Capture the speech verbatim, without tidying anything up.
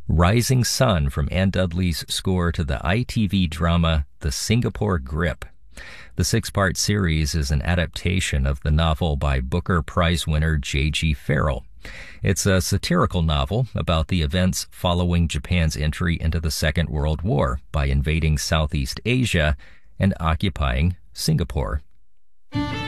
Rising Sun from Ann Dudley's score to the I T V drama The Singapore Grip. The six-part series is an adaptation of the novel by Booker Prize winner J G Farrell. It's a satirical novel about the events following Japan's entry into the Second World War by invading Southeast Asia and occupying Singapore.